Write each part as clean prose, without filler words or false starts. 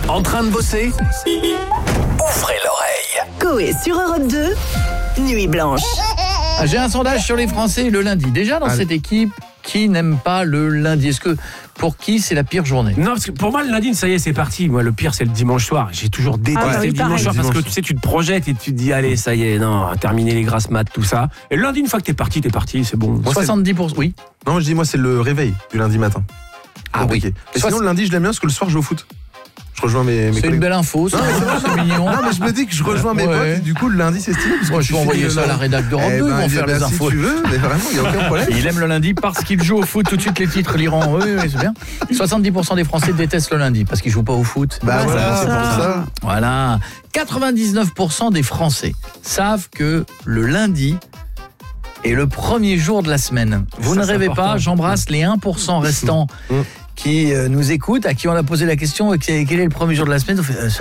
En train de bosser? Ouvrez l'oreille. Coé sur Europe 2, Nuit Blanche. J'ai un sondage sur les Français le lundi. Déjà dans cette équipe, qui n'aime pas le lundi? Est-ce que pour qui c'est la pire journée? Non, parce que pour moi le lundi, ça y est, c'est parti. Moi le pire c'est le dimanche soir. J'ai toujours détesté le dimanche soir parce que tu sais, tu te projettes et tu te dis allez, ça y est, non, terminer les grasses maths, tout ça. Et le lundi, une fois que t'es parti, c'est bon. 70%, oui. Non, je dis moi c'est le réveil du lundi matin. Ah oui. Et sinon le lundi je l'aime bien parce que le soir je joue au foot. Je rejoins mes C'est collègues. une belle info, ça. C'est mignon. Non mais je me dis que je rejoins mes potes et du coup le lundi c'est stylé. Moi je vais envoyer ça à la rédac d'Europe 2, ils vont faire les infos. Si tu veux, mais vraiment il n'y a aucun problème. Il aime le lundi parce qu'il joue au foot. Tout de suite les titres l'Iran. Oui, c'est bien. 70% des Français détestent le lundi parce qu'ils jouent pas au foot. Bah voilà, c'est pour ça. Voilà. 99% des Français savent que le lundi est le premier jour de la semaine. Vous ne rêvez pas, j'embrasse les 1% restants qui nous écoutent, à qui on a posé la question quel est le premier jour de la semaine. On fait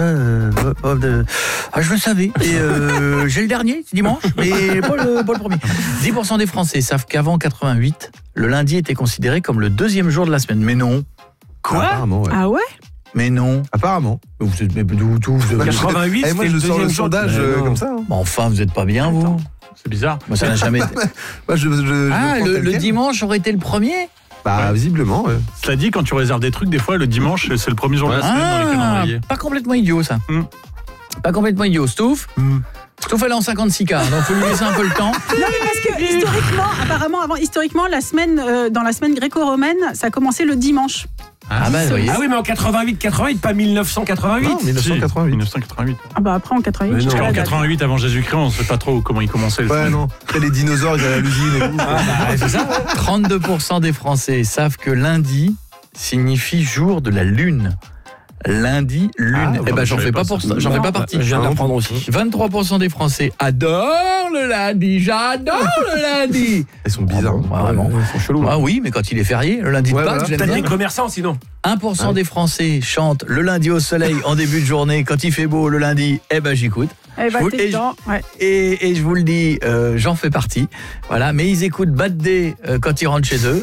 je le savais. Et j'ai le dernier, dimanche, mais pas le premier. 10% des Français savent qu'avant 88, le lundi était considéré comme le deuxième jour de la semaine. Mais non. Quoi? Ah ouais? Mais non. Apparemment. Vous êtes d'où 88, et moi je sors le sondage comme ça. Bon, enfin, vous êtes pas bien, vous? C'est bizarre. Moi, ça n'a jamais été. Moi, le dimanche aurait été le premier? Bah visiblement. Cela dit, quand tu réserves des trucs, des fois le dimanche c'est le premier jour de la semaine dans les calendriers. Pas complètement idiot ça. Pas complètement idiot. Stouff Stouff elle est en 56K, donc faut lui laisser un peu le temps. Non mais parce que historiquement, dans la semaine gréco-romaine, ça a commencé le dimanche. Ah bah vous voyez. Ah oui, mais en 88, pas 1988. Non, 1988. 1988. Ah bah après en 88. Parce qu'en 88 avant Jésus-Christ, on ne sait pas trop comment il commençait le Ouais, non. Les dinosaures, ils allaient à l'usine et tout. C'est ça. 32% des Français savent que lundi signifie jour de la lune. Lundi, lune. Eh ben j'en fais pas partie. Je viens d'apprendre aussi. 23% des Français adorent le lundi. J'adore le lundi. Ils sont bizarres. Vraiment. Ils sont chelous. Ah oui, mais quand il est férié, le lundi de Pâques, j'aime T'as bien. des commerçants sinon. 1% des Français chantent le lundi au soleil en début de journée. Quand il fait beau le lundi, eh ben j'écoute. Eh bah t'es dedans, ouais. Et je vous le dis, j'en fais partie. Voilà, mais ils écoutent Bad Day quand ils rentrent chez eux.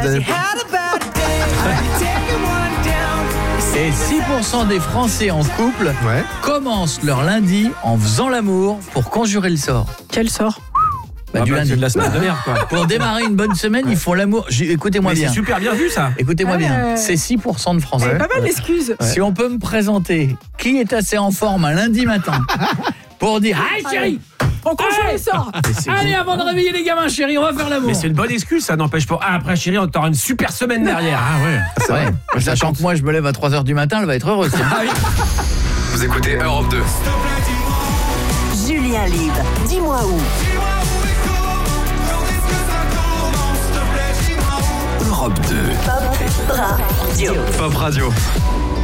Et 6% des Français en couple commencent leur lundi en faisant l'amour pour conjurer le sort. Quel sort? Du lundi. C'est de la semaine de merde quoi. Pour démarrer une bonne semaine, ils font l'amour. Écoutez-moi Mais bien. c'est super bien vu ça. Écoutez-moi bien. C'est 6% de Français. C'est pas mal d'excuses. Si on peut me présenter qui est assez en forme un lundi matin pour dire « Hey chérie, on conjure le sort !» Allez, avant de réveiller les gamins, chérie, on va faire l'amour. Mais c'est une bonne excuse, ça n'empêche pas. Ah, après chérie, on t'aura une super semaine derrière. Ah ouais. C'est vrai. Sachant que moi, je me lève à 3h du matin, elle va être heureuse. Vous écoutez Europe 2. Julien Libre, dis-moi où. Europe 2. Pop Radio. Pop Radio.